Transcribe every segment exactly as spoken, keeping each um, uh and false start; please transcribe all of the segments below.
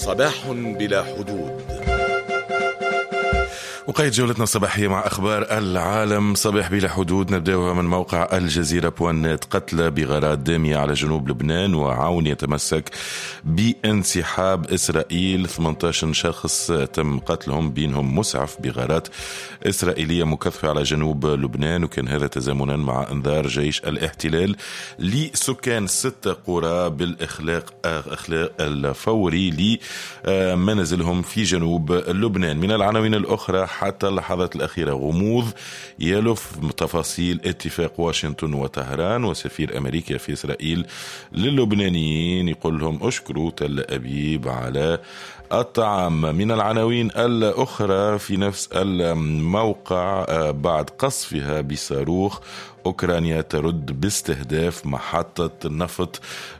صباح بلا حدود. وقيد جولتنا الصباحية مع أخبار العالم صباح بلا حدود. نبدأها من موقع الجزيرة بوانت. قتلى بغارات دامية على جنوب لبنان وعون يتمسك بانسحاب إسرائيل. ثمانية عشر شخص تم قتلهم، بينهم مسعف بغارات إسرائيلية مكثفة على جنوب لبنان، وكان هذا تزامنا مع انذار جيش الاحتلال لسكان ست قرى بالإخلاق إخلاق الفوري لمنازلهم في جنوب لبنان. من العناوين الأخرى حتى اللحظات الأخيرة غموض يلف تفاصيل اتفاق واشنطن وطهران، وسفير أمريكا في إسرائيل للبنانيين يقول لهم أشكروا تل أبيب على الطعام. من العناوين الأخرى في نفس الموقع بعد قصفها بصاروخ أوكرانيا ترد باستهداف محطة نفط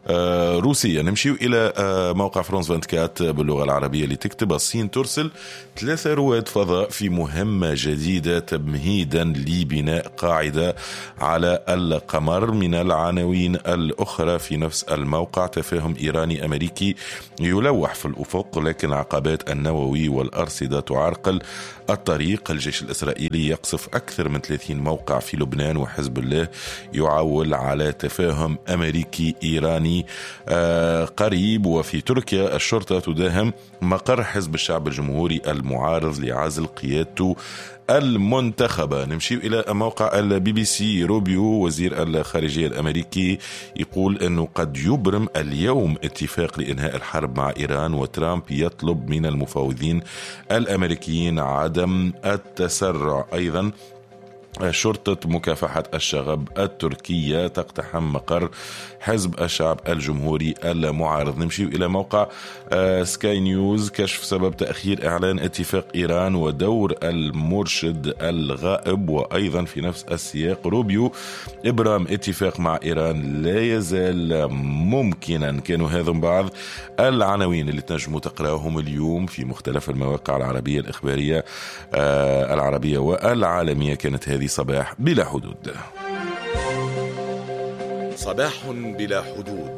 روسية. نمشي إلى موقع فرانس أربعة وعشرين باللغة العربية لتكتب الصين ترسل ثلاثة رواد فضاء في مهمة جديدة تمهيدا لبناء قاعدة على القمر. من العناوين الأخرى في نفس الموقع تفاهم إيراني أمريكي يلوح في الأفق، لكن عقبات النووي والأرصدة تعرقل الطريق. الجيش الإسرائيلي يقصف أكثر من ثلاثين موقع في لبنان، وحزب الله يعول على تفاهم أمريكي إيراني آه قريب. وفي تركيا الشرطة تداهم مقر حزب الشعب الجمهوري المعارض لعزل قيادته المنتخبة. نمشي إلى موقع البي بي سي. روبيو وزير الخارجية الأمريكي يقول أنه قد يبرم اليوم اتفاق لإنهاء الحرب مع إيران، وترامب يطلب من المفاوضين الأمريكيين عدم التسرع. أيضا شرطة مكافحة الشغب التركية تقتحم مقر حزب الشعب الجمهوري المعارض. نمشي إلى موقع سكاي نيوز. كشف سبب تأخير إعلان اتفاق إيران ودور المرشد الغائب. وأيضا في نفس السياق روبيو إبرام اتفاق مع إيران لا يزال ممكنا. كانوا هذا بعض العناوين اللي تنجموا تقرأهم اليوم في مختلف المواقع العربية الإخبارية العربية والعالمية. كانت هذه صباح بلا حدود. صباح بلا حدود.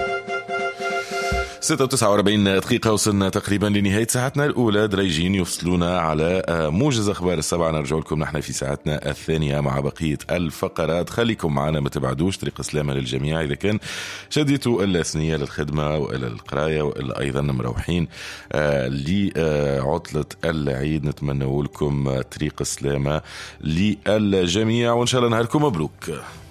ستة وتسعة وأربعين دقيقة وصلنا تقريبا لنهاية ساعتنا الأولى. دريجين يفصلونا على موجز أخبار السبعة. نرجع لكم نحن في ساعتنا الثانية مع بقية الفقرات. خليكم معنا، ما تبعدوش. طريق سلامة للجميع. إذا كان شديتوا السنية للخدمة وإلى القراية وإلى أيضا مروحين لعطلة العيد، نتمنى لكم طريق سلامة للجميع، وإن شاء الله نهاركم مبروك.